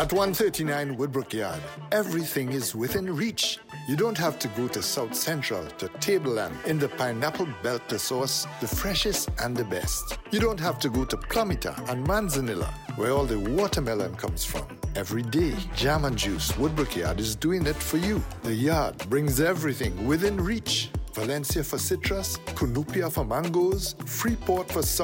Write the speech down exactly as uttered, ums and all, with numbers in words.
At one thirty-nine Woodbrook Yard, everything is within reach. You don't have to go to South Central to Tableland in the pineapple belt to source the freshest and the best. You don't have to go to Plumita and Manzanilla, where all the watermelon comes from. Every day, Jam and Juice Woodbrook Yard is doing it for you. The yard brings everything within reach. Valencia for citrus, Cunupia for mangoes, Freeport for